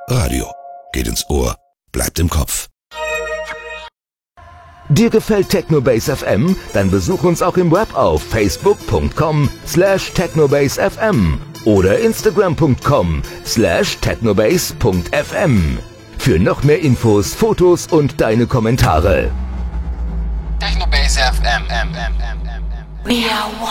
Radio geht ins Ohr, bleibt im Kopf. Dir gefällt Technobase FM? Dann besuch uns auch im Web auf facebook.com/technobasefm oder instagram.com/technobase.fm. Für noch mehr Infos, Fotos und deine Kommentare. Technobase FM. We are one.